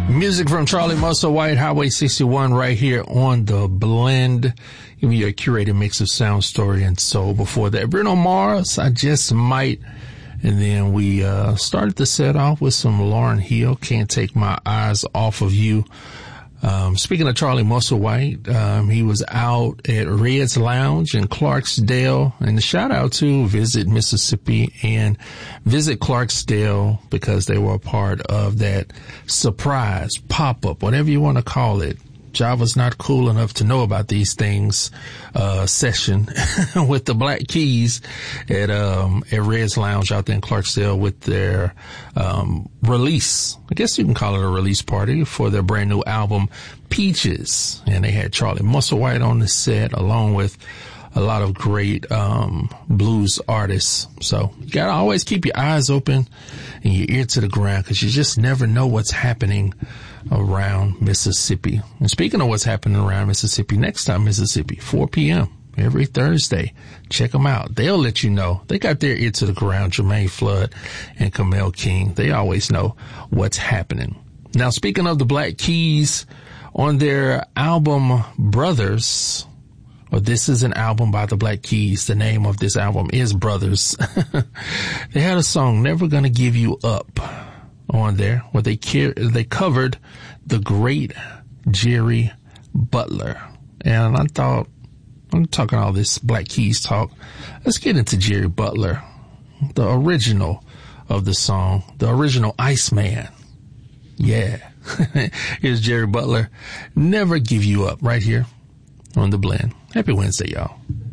Music from Charlie Musselwhite, Highway 61 right here on The Blend. Giving you a curated mix of sound, story, and soul. Before that, Bruno Mars, I Just Might. And then we started the set off with some Lauryn Hill, Can't Take My Eyes Off of You. Speaking of Charlie Musselwhite, he was out at Red's Lounge in Clarksdale, and a shout out to Visit Mississippi and Visit Clarksdale because they were a part of that surprise pop-up, whatever you want to call it. Java's not cool enough to know about these things, session with the Black Keys at Red's Lounge out there in Clarksdale with their, release. I guess you can call it a release party for their brand new album, Peaches. And they had Charlie Musselwhite on the set along with a lot of great, blues artists. So you gotta always keep your eyes open and your ear to the ground because you just never know what's happening around Mississippi. And speaking of what's happening around Mississippi, Next Time Mississippi, 4 p.m. every Thursday. Check them out. They'll let you know. They got their ear to the ground, Jermaine Flood and Camille King. They always know what's happening. Now, speaking of the Black Keys, on their album Brothers, or this is an album by the Black Keys. The name of this album is Brothers. They had a song, Never Gonna Give You Up, on there where they covered the great Jerry Butler. And I thought, I'm talking all this Black Keys talk. Let's get into Jerry Butler, the original of the song, the original Iceman. Yeah. Here's Jerry Butler, Never Give You Up, right here on The Blend. Happy Wednesday, y'all.